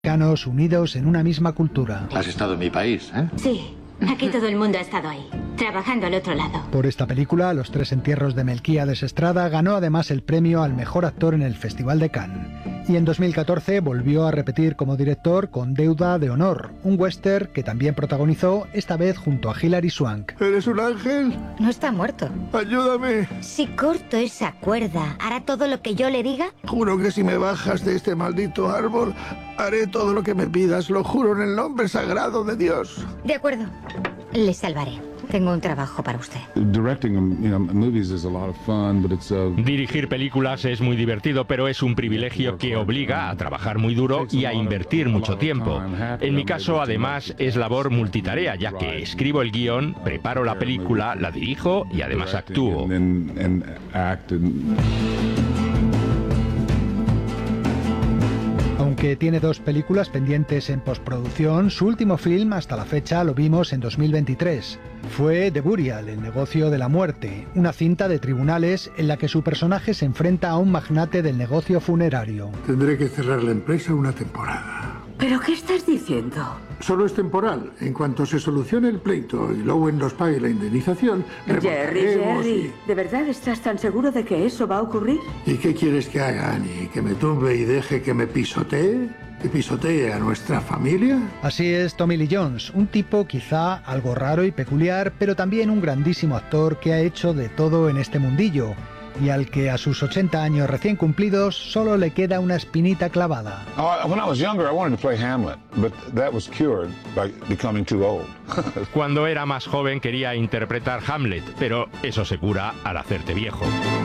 americanos unidos en una misma cultura. Has estado en mi país, ¿eh? Sí, aquí todo el mundo ha estado ahí, trabajando al otro lado. Por esta película, Los tres entierros de Melquíades Estrada ganó además el premio al mejor actor en el Festival de Cannes. Y en 2014 volvió a repetir como director con Deuda de Honor, un western que también protagonizó, esta vez junto a Hilary Swank. ¿Eres un ángel? No está muerto. ¡Ayúdame! Si corto esa cuerda, ¿hará todo lo que yo le diga? Juro que si me bajas de este maldito árbol, haré todo lo que me pidas. Lo juro en el nombre sagrado de Dios. De acuerdo. Le salvaré. Tengo un trabajo para usted. Dirigir películas es muy divertido, pero es un privilegio que obliga a trabajar muy duro y a invertir mucho tiempo. En mi caso, además, es labor multitarea, ya que escribo el guión, preparo la película, la dirijo y además actúo. Aunque tiene 2 películas pendientes en postproducción, su último film hasta la fecha lo vimos en 2023. Fue The Burial, el negocio de la muerte, una cinta de tribunales en la que su personaje se enfrenta a un magnate del negocio funerario. Tendré que cerrar la empresa una temporada. ¿Pero qué estás diciendo? Solo es temporal. En cuanto se solucione el pleito y Lowen nos pague la indemnización, Jerry, ¿de verdad estás tan seguro de que eso va a ocurrir? ¿Y qué quieres que haga, Annie? ¿Que me tumbe y deje que me pisotee? ¿Que pisotee a nuestra familia? Así es Tommy Lee Jones, un tipo quizá algo raro y peculiar, pero también un grandísimo actor que ha hecho de todo en este mundillo, y al que a sus 80 años recién cumplidos solo le queda una espinita clavada. Cuando era más joven quería interpretar Hamlet, pero eso se cura al hacerte viejo.